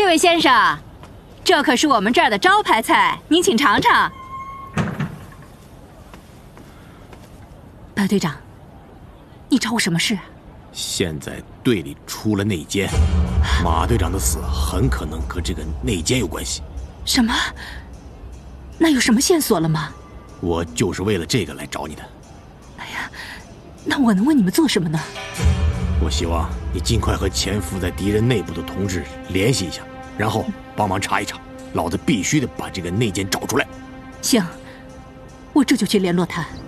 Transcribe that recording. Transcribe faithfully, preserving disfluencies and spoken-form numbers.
这位先生，这可是我们这儿的招牌菜，您请尝尝。白队长，你找我什么事？ 现在队里出了内奸，马队长的死很可能和这个内奸有关系。 什么？那有什么线索了吗？ 我就是为了这个来找你的。 哎呀，那我能为你们做什么呢？ 我希望你尽快和潜伏在敌人内部的同志联系一下，然后帮忙查一查，老子必须得把这个内奸找出来。 行，我这就去联络他。